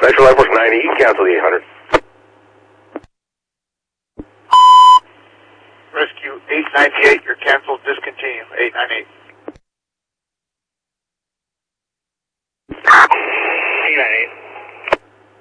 Metro Life Force 90, cancel the 800. Rescue 898, you're canceled, discontinue, 898.